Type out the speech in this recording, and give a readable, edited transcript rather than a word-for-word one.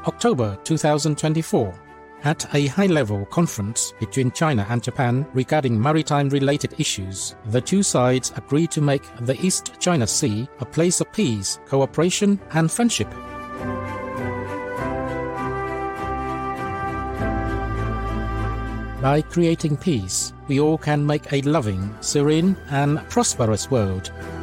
October 2024, at a high-level conference between China and Japan regarding maritime-related issues, the two sides agreed to make the East China Sea a place of peace, cooperation, and friendship. By creating peace, we all can make a loving, serene, and prosperous world.